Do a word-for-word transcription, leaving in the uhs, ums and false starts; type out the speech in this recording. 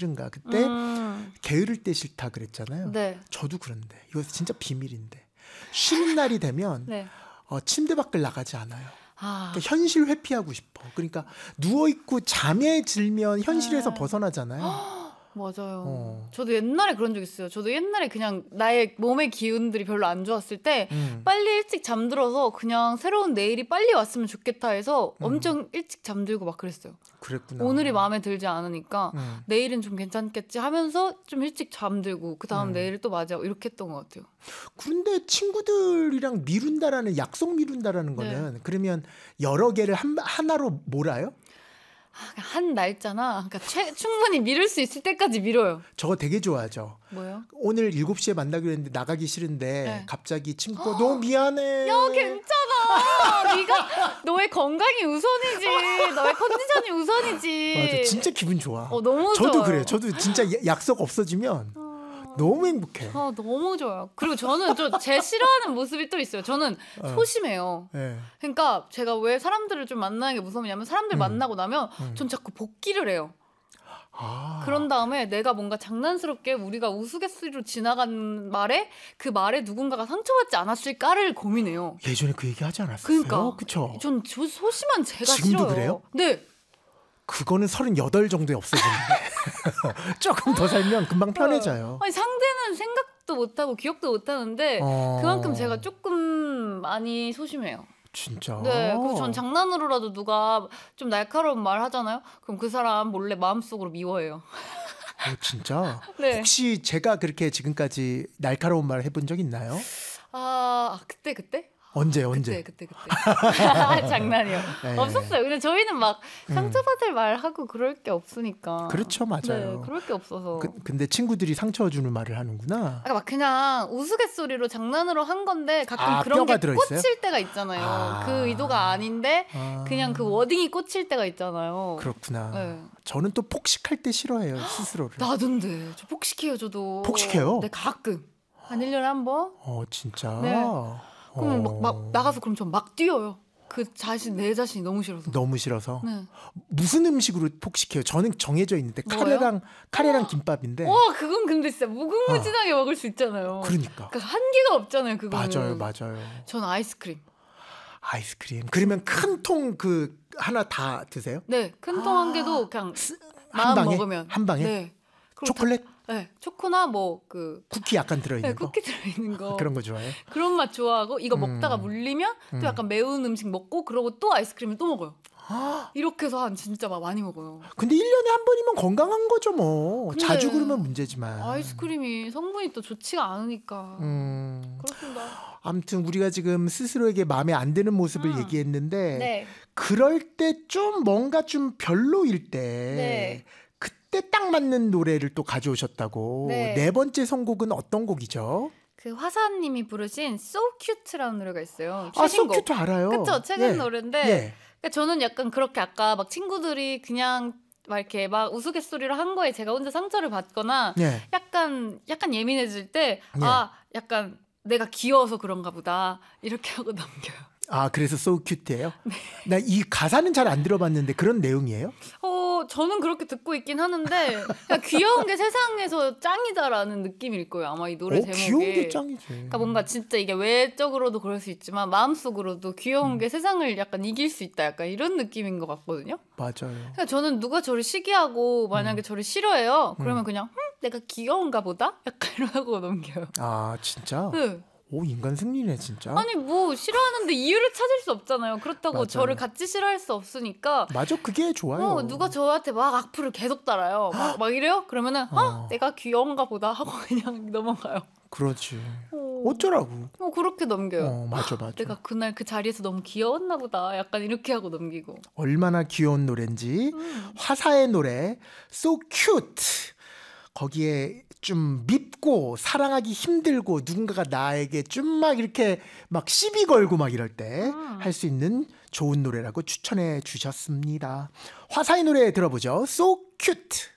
싫은가 그때 음. 게으를 때 싫다 그랬잖아요. 네. 저도 그런데 이거 진짜 비밀인데 쉬는 날이 되면 네. 어, 침대 밖을 나가지 않아요. 아. 그러니까 현실 회피하고 싶어. 그러니까 누워있고 잠에 들면 현실에서 네. 벗어나잖아요. 맞아요. 어. 저도 옛날에 그런 적 있어요. 저도 옛날에 그냥 나의 몸의 기운들이 별로 안 좋았을 때 음. 빨리 일찍 잠들어서 그냥 새로운 내일이 빨리 왔으면 좋겠다 해서 음. 엄청 일찍 잠들고 막 그랬어요. 그랬구나. 오늘이 마음에 들지 않으니까 음. 내일은 좀 괜찮겠지 하면서 좀 일찍 잠들고 그 다음 음. 내일 또 맞이하고 이렇게 했던 것 같아요. 그런데 친구들이랑 미룬다라는 약속 미룬다라는 거는 네. 그러면 여러 개를 한, 하나로 몰아요? 한 날짜나 그러니까 최, 충분히 미룰 수 있을 때까지 미뤄요. 저거 되게 좋아하죠. 뭐요? 오늘 일곱 시에 만나기로 했는데 나가기 싫은데 네. 갑자기 친구가 너무 미안해. 야 괜찮아. 네가 너의 건강이 우선이지. 너의 컨디션이 우선이지. 맞아, 진짜 기분 좋아. 어, 너무 저도 좋아요. 그래요. 저도 진짜 야- 약속 없어지면 너무 행복해. 아, 너무 좋아요. 그리고 저는 저 제 싫어하는 모습이 또 있어요. 저는 어. 소심해요. 네. 그러니까 제가 왜 사람들을 좀 만나는 게 무섭냐면 사람들 음. 만나고 나면 음. 전 자꾸 복귀를 해요. 아. 그런 다음에 내가 뭔가 장난스럽게 우리가 우스갯소리로 지나간 말에 그 말에 누군가가 상처받지 않았을까를 고민해요. 예전에 그 얘기 하지 않았어요? 그러니까 그쵸? 전 저 소심한 제가 지금도 싫어요. 그래요? 네. 그거는 서른여덟 정도에 없어지는데 조금 더 살면 금방 편해져요. 아니 상대는 생각도 못하고 기억도 못하는데 어. 그만큼 제가 조금 많이 소심해요. 진짜? 네, 그래서 전 장난으로라도 누가 좀 날카로운 말 하잖아요. 그럼 그 사람 몰래 마음속으로 미워해요. 어, 진짜? 네. 혹시 제가 그렇게 지금까지 날카로운 말 해본 적 있나요? 아, 아 그때 그때? 언제 언제? 그때 그때 그때. 장난이요. 네. 없었어요. 근데 저희는 막 상처받을 말 하고 그럴 게 없으니까. 그렇죠, 맞아요. 네, 그럴 게 없어서. 그, 근데 친구들이 상처 주는 말을 하는구나. 그러니까 막 그냥 우스갯소리로 장난으로 한 건데 가끔 아, 그런 뼈가 게 들어있어요? 꽂힐 때가 있잖아요. 아. 그 의도가 아닌데 아. 그냥 그 워딩이 꽂힐 때가 있잖아요. 그렇구나. 네. 저는 또 폭식할 때 싫어해요, 스스로를. 나던데. 저 폭식해요, 저도. 폭식해요? 네, 가끔. 한 일 년에 한 번? 어, 진짜? 네. 그럼 막, 막 어. 나가서 그럼 전 막 뛰어요. 그 자신, 내 자신이 너무 싫어서. 너무 싫어서? 네. 무슨 음식으로 폭식해요? 저는 정해져 있는데 뭐요? 카레랑 카레랑 김밥인데. 와, 그건 근데 진짜 무궁무진하게 먹을 수 있잖아요. 그러니까. 그러니까 한계가 없잖아요, 그거는. 맞아요, 맞아요. 전 아이스크림. 아이스크림. 그러면 큰 통 그 하나 다 드세요? 네, 큰 통 한 개도 그냥 한 마음 방에? 먹으면. 한 방에? 네. 그리고 초콜릿? 다, 네, 초코나 뭐 그 쿠키 약간 들어있는 네, 거? 쿠키 들어있는 거. 그런 거 좋아해요? 그런 맛 좋아하고 이거 음. 먹다가 물리면 또 음. 약간 매운 음식 먹고 그러고 또 아이스크림을 또 먹어요. 이렇게 해서 한 진짜 막 많이 먹어요. 근데 일 년에 한 번이면 건강한 거죠 뭐. 근데 자주 그러면 문제지만. 아이스크림이 성분이 또 좋지가 않으니까. 음. 그렇습니다. 아무튼 우리가 지금 스스로에게 마음에 안 드는 모습을 음. 얘기했는데 네. 그럴 때 좀 뭔가 좀 별로일 때 네. 그때 딱 맞는 노래를 또 가져오셨다고. 네. 네 번째 선곡은 어떤 곡이죠? 그 화사님이 부르신 So Cute라는 노래가 있어요. 아, 최신곡. 소큐트 알아요. 그쵸? 최근 예. 노래인데 예. 그러니까 저는 약간 그렇게 아까 막 친구들이 그냥 막 이렇게 막 우스갯소리를 한 거에 제가 혼자 상처를 받거나 예. 약간 약간 예민해질 때 예. 아 약간 내가 귀여워서 그런가 보다 이렇게 하고 넘겨요. 아, 그래서 So Cute예요? 나 이 가사는 잘 안 들어봤는데 그런 내용이에요? 어 저는 그렇게 듣고 있긴 하는데 그냥 귀여운 게 세상에서 짱이다라는 느낌일 거예요. 아마 이 노래 어, 제목이. 귀여운 게 짱이지. 그러니까 뭔가 진짜 이게 외적으로도 그럴 수 있지만 마음속으로도 귀여운 음. 게 세상을 약간 이길 수 있다. 약간 이런 느낌인 것 같거든요. 맞아요. 그러니까 저는 누가 저를 시기하고 만약에 음. 저를 싫어해요. 그러면 음. 그냥 흠, 내가 귀여운가 보다? 약간 이러고 넘겨요. 아, 진짜? 네. 오, 인간 승리네 진짜. 아니 뭐 싫어하는데 이유를 찾을 수 없잖아요. 그렇다고 맞아요. 저를 같이 싫어할 수 없으니까 맞아, 그게 좋아요. 어, 누가 저한테 막 악플을 계속 달아요. 막, 막 이래요? 그러면은 어. 어. 내가 귀여운가 보다 하고 그냥 넘어가요. 그렇지. 어, 어쩌라고. 어, 그렇게 넘겨요. 어, 맞아, 맞아. 내가 그날 그 자리에서 너무 귀여웠나 보다. 약간 이렇게 하고 넘기고. 얼마나 귀여운 노래인지. 음. 화사의 노래 So Cute. 거기에 좀 밉고 사랑하기 힘들고 누군가가 나에게 좀 막 이렇게 막 시비 걸고 막 이럴 때 할 수 음. 있는 좋은 노래라고 추천해 주셨습니다. 화사의 노래 들어보죠. So Cute.